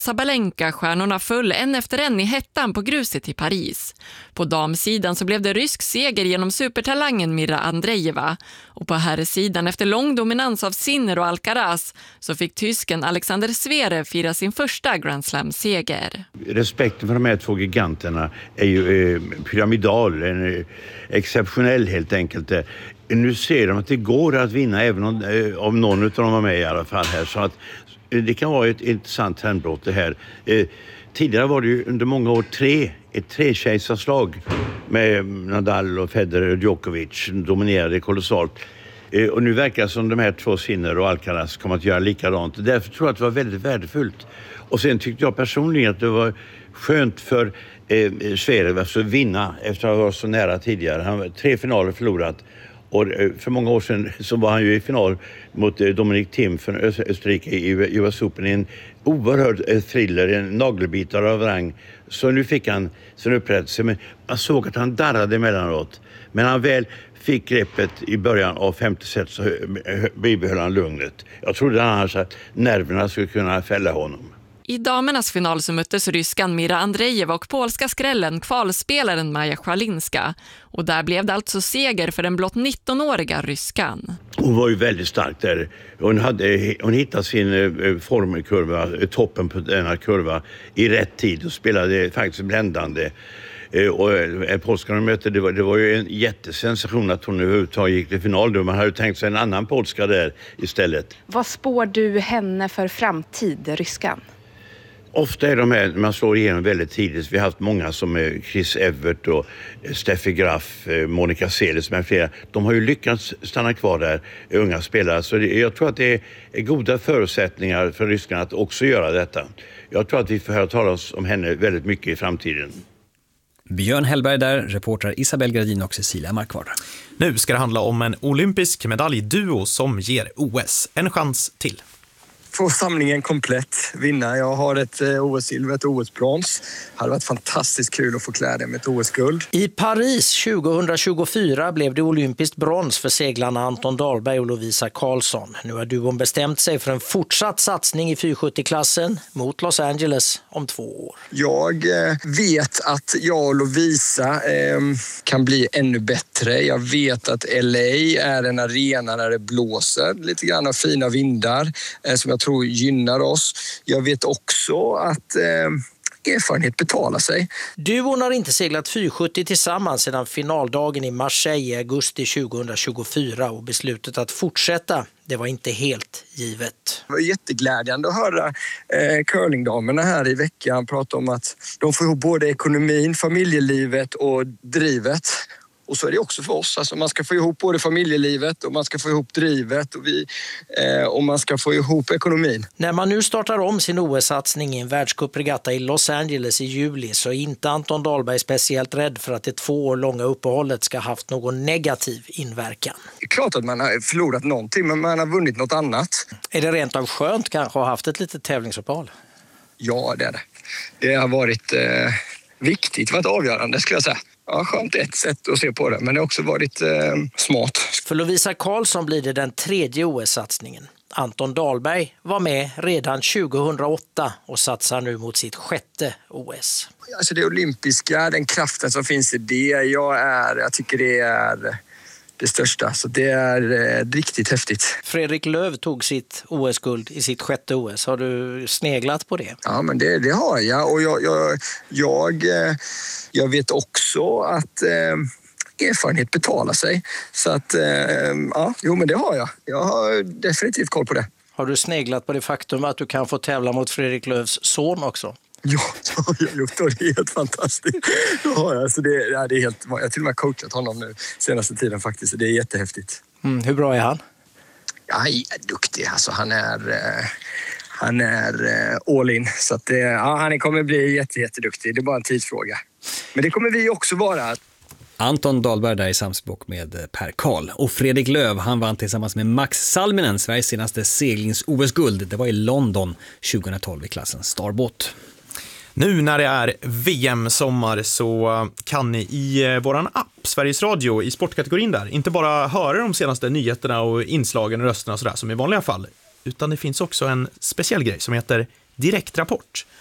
Sabalenka-stjärnorna föll en efter en i hettan på gruset i Paris. På damsidan så blev det rysk seger genom supertalangen Mira Andreeva. Och på herrsidan efter lång dominans av Sinner och Alcaraz så fick tysken Alexander Zverev fira sin första Grand Slam-seger. Respekten för de här två giganterna är ju pyramidal, exceptionell helt enkelt. Nu ser de att det går att vinna även om någon av dem var med i alla fall här. Så att det kan vara ett intressant trendbrott det här. Tidigare var det ju under många år ett trekejsarslag med Nadal och Federer och Djokovic dominerade kolossalt. Och nu verkar det som de här två Sinner och Alcaraz kommer att göra likadant. Därför tror jag att det var väldigt värdefullt. Och sen tyckte jag personligen att det var skönt för Zverev att vinna efter att ha varit så nära tidigare. Han har 3 finaler förlorat. Och för många år sedan så var han ju i final mot Dominic Thiem från Österrike i US Open i en oerhörd thriller, en nagelbitare av rang. Så nu fick han sin upprättelse, men man såg att han darrade emellanåt. Men han väl fick greppet i början av 50 set så bibehöll han lugnet. Jag trodde annars att nerverna skulle kunna fälla honom. I damernas final så möttes ryskan Mira Andreeva och polska skrällen kvalspelaren Maja Szalinska. Och där blev det alltså seger för den blott 19-åriga ryskan. Hon var ju väldigt stark där. Hon hittade sin formkurva, toppen på denna kurva i rätt tid och spelade faktiskt bländande. Och polska möte, det var ju en jättesensation att hon överhuvudtaget gick till final. Man hade ju tänkt sig en annan polska där istället. Vad spår du henne för framtid, ryskan? Ofta är de här, man slår igenom väldigt tidigt. Vi har haft många som Chris Evert och Steffi Graf, Monica Seles med flera. De har ju lyckats stanna kvar där, unga spelare. Så jag tror att det är goda förutsättningar för ryskarna att också göra detta. Jag tror att vi får höra talas om henne väldigt mycket i framtiden. Björn Hellberg där, reportrar Isabel Gradin och Cecilia Markvard. Nu ska det handla om en olympisk medaljduo som ger OS en chans till. Få samlingen komplett, vinna. Jag har ett OS-silver, ett OS-brons. Det hade varit fantastiskt kul att få klä det med ett OS-guld. I Paris 2024 blev det olympiskt brons för seglarna Anton Dahlberg och Lovisa Karlsson. Nu har duon bestämt sig för en fortsatt satsning i 470-klassen mot Los Angeles om 2 år. Jag vet att jag och Lovisa kan bli ännu bättre. Jag vet att LA är en arena där det blåser lite grann av fina vindar som jag tror gynnar oss. Jag vet också att erfarenhet betalar sig. Duon har inte seglat 470 tillsammans sedan finaldagen i Marseille i augusti 2024 och beslutet att fortsätta, det var inte helt givet. Det var jätteglädjande att höra curlingdamerna här i veckan prata om att de får ihop både ekonomin, familjelivet och drivet. Och så är det också för oss. Alltså man ska få ihop både familjelivet och man ska få ihop drivet och man ska få ihop ekonomin. När man nu startar om sin OS-satsning i en världscupregatta i Los Angeles i juli så är inte Anton Dahlberg speciellt rädd för att det 2 år långa uppehållet ska ha haft någon negativ inverkan. Det är klart att man har förlorat någonting men man har vunnit något annat. Är det rent av skönt kanske att ha haft ett litet tävlingsuppehåll? Ja, det är det. Det har varit viktigt, varit avgörande skulle jag säga. Ja, skönt ett sätt att se på det, men det har också varit smart. För Lovisa Karlsson blir det den 3:e OS-satsningen. Anton Dahlberg var med redan 2008 och satsar nu mot sitt 6:e OS. Alltså det olympiska, den kraften som finns i det, jag tycker det är det största. Så det är riktigt häftigt. Fredrik Löv tog sitt OS-guld i sitt 6:e OS. Har du sneglat på det? Ja, men det har jag. Och jag vet också att erfarenhet betalar sig. Så att, men det har jag. Jag har definitivt koll på det. Har du sneglat på det faktum att du kan få tävla mot Fredrik Lövs son också? Ja, jag har gjort det. Det är helt fantastiskt. Så det är helt, jag har till och med coachat honom nu senaste tiden faktiskt. Det är jättehäftigt. Hur bra är han? Ja, han är duktig. Alltså, han är all in. Så att han kommer bli jätteduktig. Det är bara en tidsfråga. Men det kommer vi också vara. Anton Dahlberg där i samspråk med Per Karl. Och Fredrik Löv, han vann tillsammans med Max Salminen Sveriges senaste seglings-OS-guld. Det var i London 2012 i klassen Starbåt. Nu när det är VM-sommar så kan ni i våran app Sveriges Radio i sportkategorin där inte bara höra de senaste nyheterna och inslagen och rösterna och sådär som i vanliga fall, utan det finns också en speciell grej som heter direktrapport.